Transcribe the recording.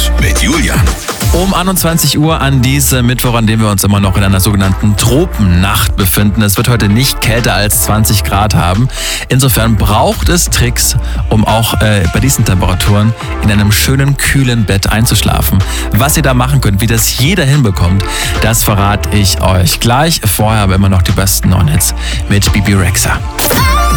Hit mit Julian. Um 21 Uhr an diesem Mittwoch, an dem wir uns immer noch in einer sogenannten Tropennacht befinden. Es wird heute nicht kälter als 20 Grad haben. Insofern braucht es Tricks, um auch bei diesen Temperaturen in einem schönen, kühlen Bett einzuschlafen. Was ihr da machen könnt, wie das jeder hinbekommt, das verrate ich euch gleich. Vorher aber immer noch die besten Non-Hits mit Bibi Rexha.